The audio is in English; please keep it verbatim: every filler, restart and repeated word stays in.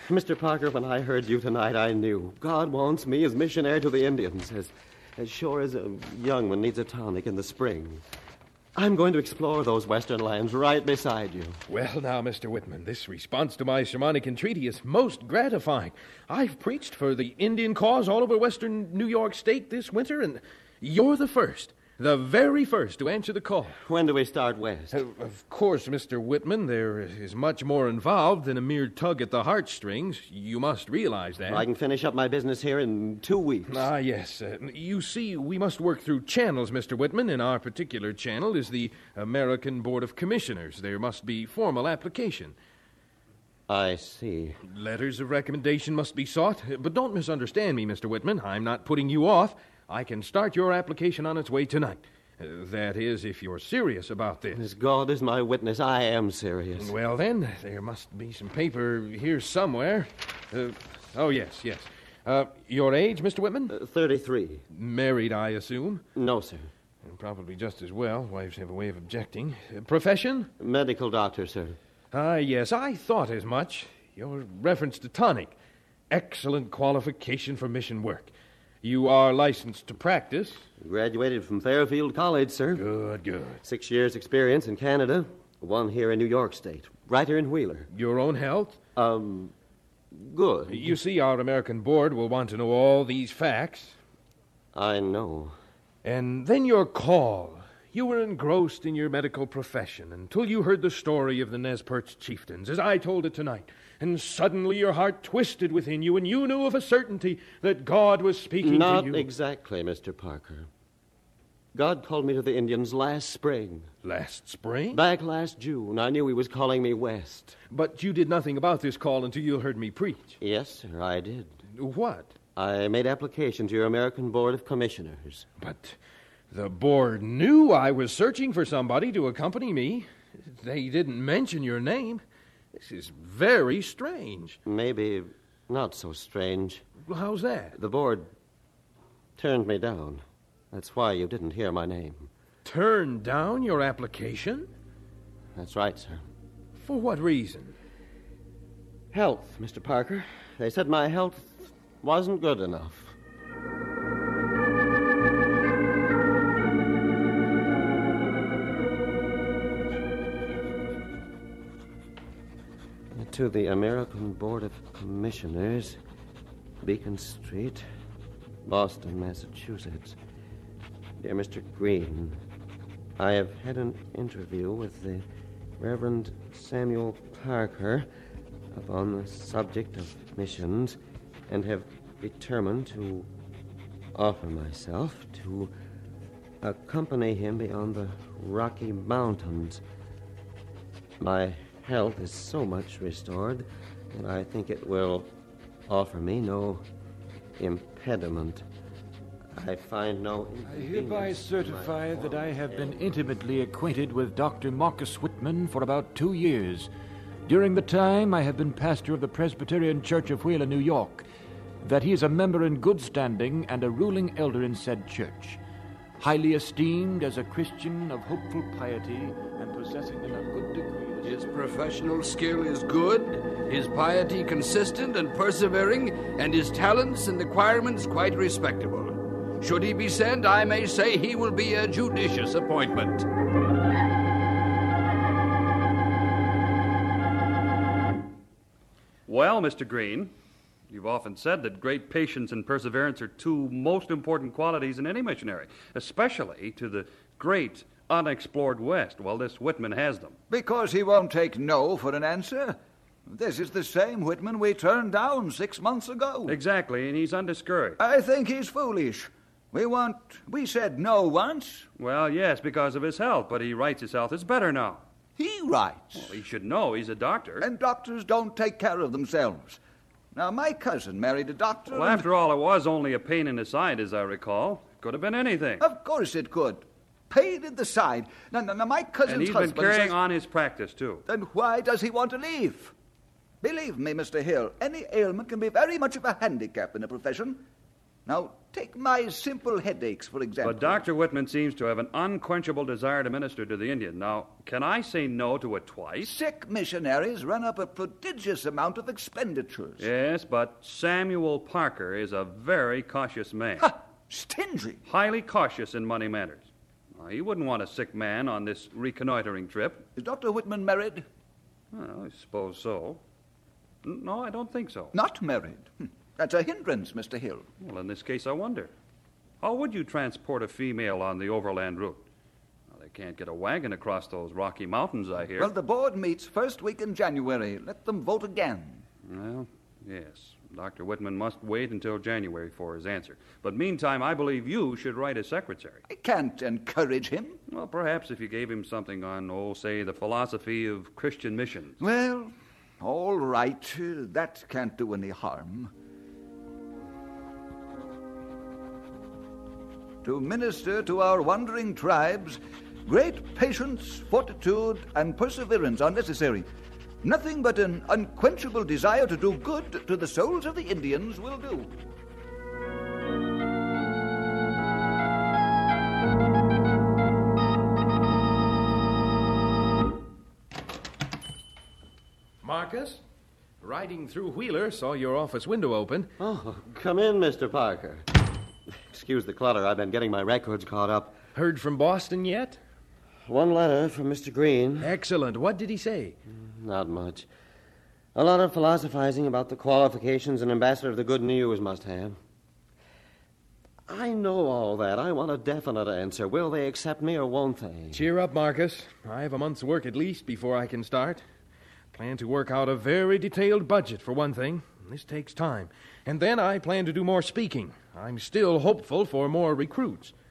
Mister Parker, when I heard you tonight, I knew God wants me as missionary to the Indians, as, as sure as a young one needs a tonic in the spring. I'm going to explore those western lands right beside you. Well, now, Mister Whitman, this response to my sermonic entreaty is most gratifying. I've preached for the Indian cause all over western New York State this winter, and you're the first, the very first to answer the call. When do we start west? Uh, of course, Mister Whitman, there is much more involved than a mere tug at the heartstrings. You must realize that. I can finish up my business here in two weeks. Ah, yes. Uh, you see, we must work through channels, Mister Whitman, and our particular channel is the American Board of Commissioners. There must be formal application. I see. Letters of recommendation must be sought. But don't misunderstand me, Mister Whitman. I'm not putting you off. I can start your application on its way tonight. Uh, that is, if you're serious about this. As God is my witness, I am serious. Well, then, there must be some paper here somewhere. Uh, oh, yes, yes. Uh, your age, Mister Whitman? Uh, thirty-three. Married, I assume? No, sir. And probably just as well. Wives have a way of objecting. Uh, profession? Medical doctor, sir. Ah, yes, I thought as much. Your reference to tonic. Excellent qualification for mission work. You are licensed to practice. Graduated from Fairfield College, sir. Good, good. Six years' experience in Canada. One here in New York State. Right here in Wheeler. Your own health? Um, good. You see, our American board will want to know all these facts. I know. And then your call. You were engrossed in your medical profession until you heard the story of the Nez Perce chieftains, as I told it tonight. And suddenly your heart twisted within you, and you knew of a certainty that God was speaking Not to you. Not exactly, Mister Parker. God called me to the Indians last spring. Last spring? Back last June. I knew he was calling me west. But you did nothing about this call until you heard me preach. Yes, sir, I did. What? I made application to your American Board of Commissioners. But the board knew I was searching for somebody to accompany me. They didn't mention your name. This is very strange. Maybe not so strange. Well, how's that? The board turned me down. That's why you didn't hear my name. Turned down your application? That's right, sir. For what reason? Health, Mister Parker. They said my health wasn't good enough. To the American Board of Commissioners, Beacon Street, Boston, Massachusetts. Dear Mister Green, I have had an interview with the Reverend Samuel Parker upon the subject of missions and have determined to offer myself to accompany him beyond the Rocky Mountains. My health is so much restored that I think it will offer me no impediment. I find no I hereby certify that I have been intimately acquainted with Doctor Marcus Whitman for about two years. During the time, I have been pastor of the Presbyterian Church of Wheeler, New York, that he is a member in good standing and a ruling elder in said church, highly esteemed as a Christian of hopeful piety and possessing in a good degree... His professional skill is good, his piety consistent and persevering, and his talents and acquirements quite respectable. Should he be sent, I may say he will be a judicious appointment. Well, Mister Green, you've often said that great patience and perseverance are two most important qualities in any missionary, especially to the great unexplored West. Well, this Whitman has them. Because he won't take no for an answer. This is the same Whitman we turned down six months ago. Exactly, and he's undiscouraged. I think he's foolish. We want... We said no once. Well, yes, because of his health, but he writes his health is better now. He writes. Well, he should know. He's a doctor. And doctors don't take care of themselves. Now, my cousin married a doctor. Well, and... after all, it was only a pain in the side, as I recall. Could have been anything. Of course it could. Pain in the side. Now, now, now my cousin's And he's husband been carrying says... on his practice, too. Then why does he want to leave? Believe me, Mister Hill, any ailment can be very much of a handicap in a profession. Now, take my simple headaches, for example. But Doctor Whitman seems to have an unquenchable desire to minister to the Indian. Now, can I say no to it twice? Sick missionaries run up a prodigious amount of expenditures. Yes, but Samuel Parker is a very cautious man. Ha! Stingy. Highly cautious in money matters. Now, he wouldn't want a sick man on this reconnoitering trip. Is Doctor Whitman married? Well, I suppose so. N- No, I don't think so. Not married. Hm. That's a hindrance, Mister Hill. Well, in this case, I wonder. How would you transport a female on the overland route? Well, they can't get a wagon across those Rocky Mountains, I hear. Well, the board meets first week in January. Let them vote again. Well, yes. Doctor Whitman must wait until January for his answer. But meantime, I believe you should write his secretary. I can't encourage him. Well, perhaps if you gave him something on, oh, say, the philosophy of Christian missions. Well, all right. Uh, that can't do any harm. To minister to our wandering tribes, great patience, fortitude, and perseverance are necessary. Nothing but an unquenchable desire to do good to the souls of the Indians will do. Marcus, riding through Wheeler, saw your office window open. Oh, come in, Mister Parker. Excuse the clutter. I've been getting my records caught up. Heard from Boston yet? One letter from Mister Green. Excellent. What did he say? Not much. A lot of philosophizing about the qualifications an ambassador of the good news must have. I know all that. I want a definite answer. Will they accept me or won't they? Cheer up, Marcus. I have a month's work at least before I can start. Plan to work out a very detailed budget, for one thing. This takes time. And then I plan to do more speaking. I'm still hopeful for more recruits.